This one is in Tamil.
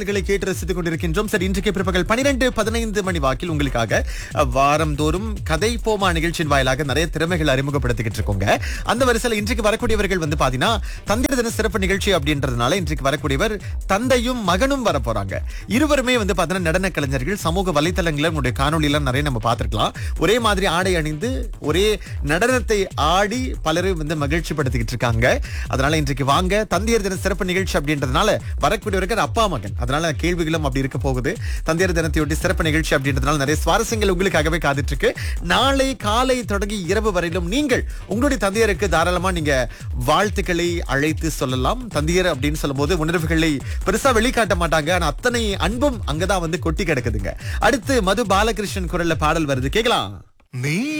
பாட்டுகளை கேட்டு ரசித்துக் கொண்டிருக்கின்றோம். சரி, இன்றைக்கு பிற்பகல் 12:15 மணி வாக்கில் உங்களுக்காக வாரந்தோறும் கதை போமா நிகழ்ச்சியின் வாயிலாக நிறைய திறமைகள் அறிமுகப்படுத்திக்கிட்டு இருக்கோங்க. அந்த வரிசையில் இன்றைக்கு வரக்கூடியவர்கள் பாத்தீங்கன்னா தந்தையர் தின சிறப்பு நிகழ்ச்சி அப்படின்றதுனால இன்றைக்கு வரக்கூடியவர் தந்தையும் மகனும் வர போறாங்க. இருவருமே பாத்தீங்கன்னா நடன கலைஞர்கள். சமூக வலைத்தளங்களில் உங்களுடைய காணொலியெல்லாம் நிறைய நம்ம பார்த்திருக்கலாம். ஒரே மாதிரி ஆடை அணிந்து ஒரே நடனத்தை ஆடி பலரும் மகிழ்ச்சி படுத்திக்கிட்டு இருக்காங்க. அதனால இன்றைக்கு வாங்க, தந்தையர் தின சிறப்பு நிகழ்ச்சி அப்படின்றதுனால வரக்கூடியவர்கள் அப்பா மகன். அதனால கேள்விகளும் அப்படி இருக்க போகுது. தந்தையர் தினத்தையொட்டி சிறப்பு நிகழ்ச்சி அப்படின்றதுனால நிறைய சுவாரஸ்யங்கள் உங்களுக்காகவே காத்துட்டு இருக்கு. நாளை காலை தொடங்கி இரவு வரையிலும் நீங்கள் உங்களுடைய தந்தையருக்கு தாராளமா நீங்க வாழ்த்துக்களை அழைத்து சொல்லலாம். தந்தையர் அப்படின்னு சொல்லும் போது உணர்வுகளை பெருசா வெளிக்காட்ட மாட்டாங்க. ஆனா அத்தனை அன்பும் அங்கதான் கொட்டி கிடக்குதுங்க. அடுத்து மது பாலகிருஷ்ணன் குரல்ல பாடல் வருது, கேட்கலாம். நீ